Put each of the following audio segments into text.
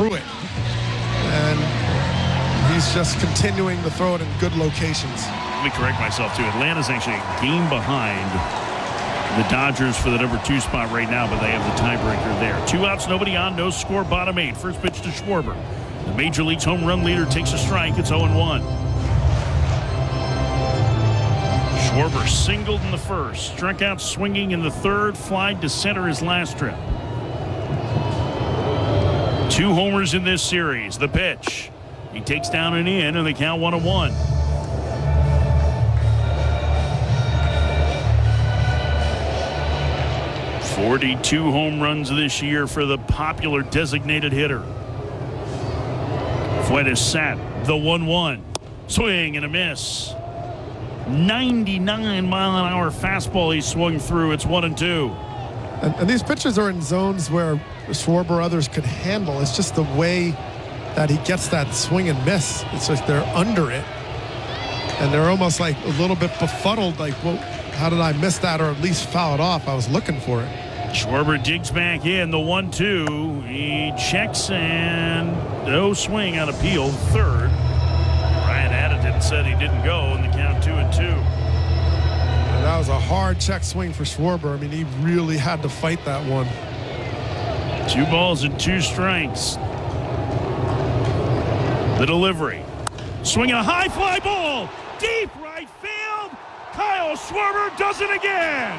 threw it. And he's just continuing to throw it in good locations. Let me correct myself, too. Atlanta's actually a game behind the Dodgers for the number 2 spot right now, but they have the tiebreaker there. 2 outs, nobody on, no score, bottom 8. First pitch to Schwarber. The Major League's home run leader takes a strike. It's 0-1. Schwarber singled in the first, struck out swinging in the third, flied to center his last trip. 2 homers in this series. The pitch. He takes down and in, and the count 1-1. "42 home runs this year for the popular designated hitter." Fuentes sat the 1-1. Swing and a miss. 99-mile-an-hour fastball he swung through. It's 1-2. And these pitchers are in zones where Schwarber others could handle. It's just the way that he gets that swing and miss. It's like they're under it. And they're almost like a little bit befuddled, like, well, how did I miss that or at least foul it off? I was looking for it. Schwarber digs back in, the 1-2. He checks and no swing on appeal, third. Ryan Addington said he didn't go, and the count 2-2. And that was a hard check swing for Schwarber. I mean, he really had to fight that one. 2 balls and 2 strikes. The delivery. Swinging a high fly ball. Deep right field. Kyle Schwarber does it again.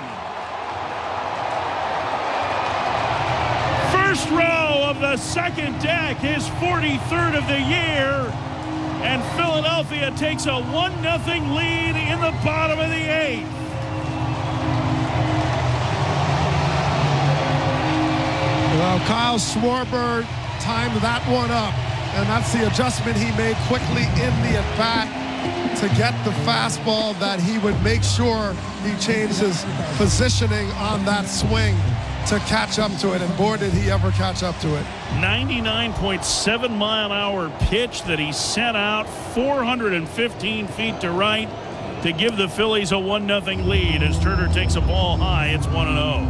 First row of the second deck, his 43rd of the year. And Philadelphia takes a 1-0 lead in the bottom of the 8th. Well, Kyle Schwarber timed that one up, and that's the adjustment he made quickly in the at-bat to get the fastball that he would make sure he changed his positioning on that swing to catch up to it, and boy, did he ever catch up to it. 99.7-mile-an-hour pitch that he sent out 415 feet to right to give the Phillies a 1-0 lead as Turner takes a ball high. It's 1-0.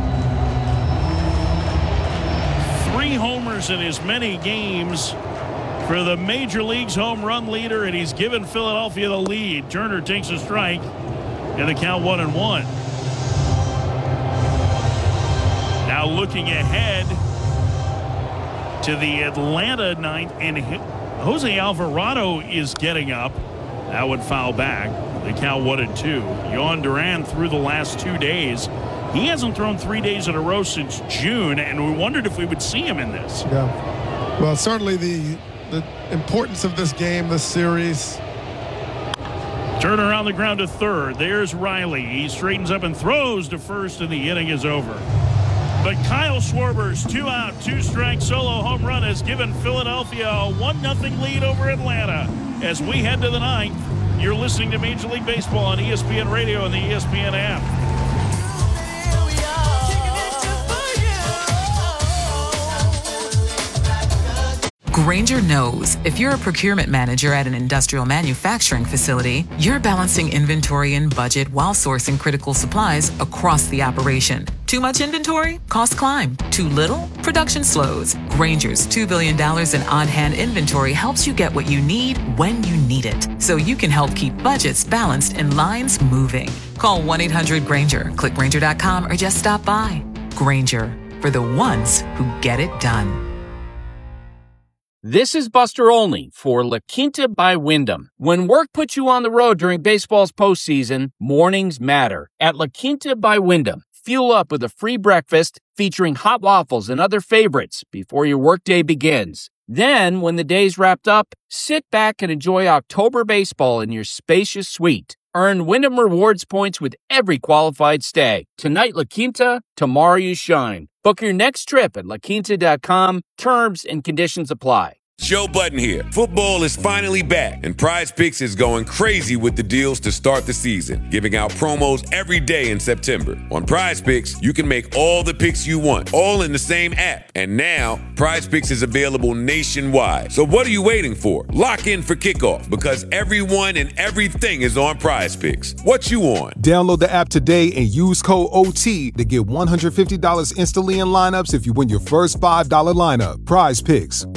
3 homers in as many games for the Major League's home run leader, and he's given Philadelphia the lead. Turner takes a strike, and the count 1-1. Now looking ahead to the Atlanta ninth, and Jose Alvarado is getting up. That would foul back. The count 1-2. Yohan Duran through the last 2 days. He hasn't thrown 3 days in a row since June, and we wondered if we would see him in this. Yeah. Well, certainly the importance of this game, this series. Turner on the ground to third. There's Riley. He straightens up and throws to first, and the inning is over. But Kyle Schwarber's 2-out, 2-strike solo home run has given Philadelphia a 1-0 lead over Atlanta. As we head to the 9th, you're listening to Major League Baseball on ESPN Radio and the ESPN app. Grainger knows if you're a procurement manager at an industrial manufacturing facility, you're balancing inventory and budget while sourcing critical supplies across the operation. Too much inventory? Costs climb. Too little? Production slows. Grainger's $2 billion in on-hand inventory helps you get what you need when you need it, so you can help keep budgets balanced and lines moving. Call 1-800-GRAINGER, click Grainger.com, or just stop by. Grainger, for the ones who get it done. This is Buster Olney for La Quinta by Wyndham. When work puts you on the road during baseball's postseason, mornings matter. At La Quinta by Wyndham, fuel up with a free breakfast featuring hot waffles and other favorites before your workday begins. Then, when the day's wrapped up, sit back and enjoy October baseball in your spacious suite. Earn Wyndham Rewards points with every qualified stay. Tonight, La Quinta, tomorrow you shine. Book your next trip at laquinta.com. Terms and conditions apply. Joe Budden here. Football is finally back, and Prize Picks is going crazy with the deals to start the season, giving out promos every day in September. On Prize Picks, you can make all the picks you want, all in the same app. And now, Prize Picks is available nationwide. So what are you waiting for? Lock in for kickoff, because everyone and everything is on Prize Picks. What you on? Download the app today and use code OT to get $150 instantly in lineups if you win your first $5 lineup. Prize Picks,